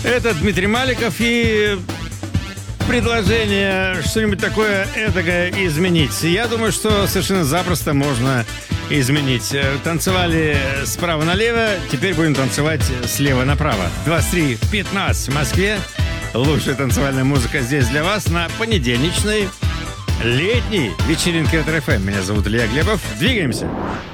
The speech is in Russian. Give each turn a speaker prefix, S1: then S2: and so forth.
S1: Это Дмитрий Маликов и предложение что-нибудь такое этакое изменить. Я думаю, что совершенно запросто можно изменить. Танцевали справа налево, теперь будем танцевать слева направо. 23:15 в Москве. Лучшая танцевальная музыка здесь для вас на понедельничной летней вечеринке от РФМ. Меня зовут Илья Глебов. Двигаемся.